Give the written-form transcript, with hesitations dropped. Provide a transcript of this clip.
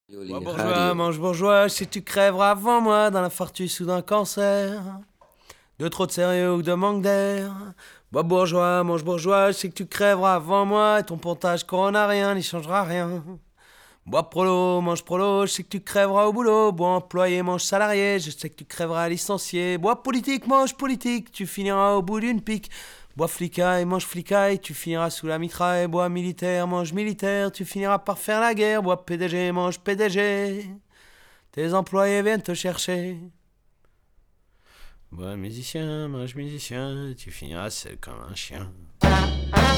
Bois bourgeois, mange bourgeois, si tu crèveras avant moi d'un infarctus ou d'un cancer, de trop de sérieux ou de manque d'air. Bois bourgeois, mange bourgeois, je sais que tu crèveras avant moi et ton pontage coronarien n'y changera rien. Bois prolo, mange prolo, je sais que tu crèveras au boulot. Bois employé, mange salarié, je sais que tu crèveras licencié. Bois politique, mange politique, tu finiras au bout d'une pique. Bois flicaille, mange flicaille, tu finiras sous la mitraille. Bois militaire, mange militaire, tu finiras par faire la guerre. Bois PDG, mange PDG, tes employés viennent te chercher. Bois musicien, mange musicien, tu finiras seul comme un chien.